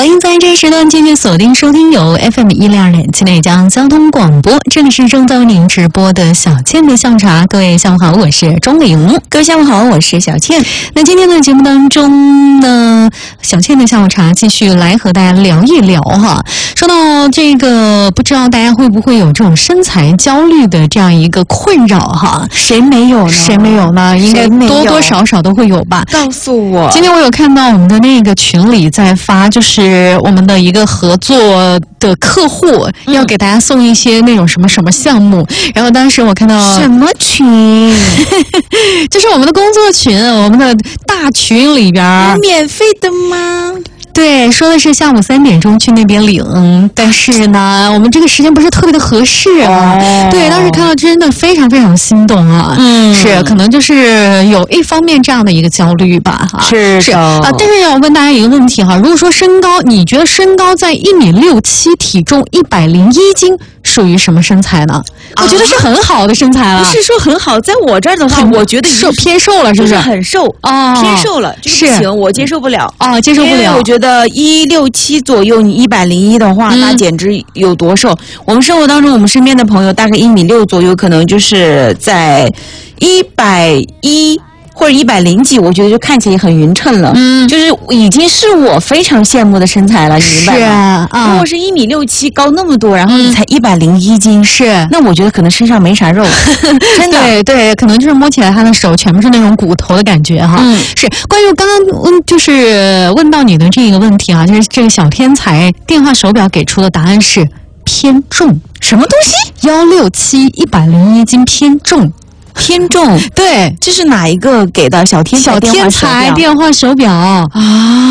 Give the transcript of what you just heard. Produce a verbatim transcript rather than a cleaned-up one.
欢迎在这时段继续锁定收听由 F M 一零二点七内江交通广播，这里是正在为您直播的小倩的下午茶。各位下午好，我是钟玲。 各位下午好，我是小倩。 那今天的节目当中呢，小倩的下午茶继续来和大家聊一聊哈。说到这个，不知道大家会不会有这种身材焦虑的这样一个困扰哈？ 谁没有呢？ 谁没有呢？应该多多少少都会有吧。 告诉我， 今天我有看到我们的那个群里在发，就是我们的一个合作的客户要给大家送一些那种什么什么项目，嗯、然后当时我看到什么群， 就是我们的工作群，我们的大群里边， 免费的吗？ 对，说的是下午三点钟去那边领，但是呢，我们这个时间不是特别的合适啊。哦、对，当时看到真的非常非常心动啊。嗯，是，可能就是有一方面这样的一个焦虑吧。哈， 是是啊，但是要问大家一个问题哈，如果说身高，你觉得身高在一米六七，体重一百零一斤，属于什么身材呢？啊、我觉得是很好的身材了。 不是说很好，在我这儿的话，我觉得瘦偏瘦了，是不是？ 就是很瘦啊、 哦，偏瘦了，这个不行，我接受不了啊，接受不了。 我觉得。的一六七左右，你一百零一的话，嗯、那简直有多瘦。我们生活当中，我们身边的朋友大概一米六左右，可能就是在一百一或者一百零几，我觉得就看起来很匀称了。嗯，就是已经是我非常羡慕的身材了，你明白吗？是啊，啊如果是一米六七，高那么多，然后你才一百零一斤，是、嗯，那我觉得可能身上没啥肉，真的。 对对，可能就是摸起来他的手全部是那种骨头的感觉哈。嗯，是。关于刚刚问就是问到你的这个问题啊，就是这个小天才电话手表给出的答案是偏重， 什么东西？ 幺六七一百零一斤偏重。 偏重， 对， 这是哪一个给的小天才小天才电话手表啊？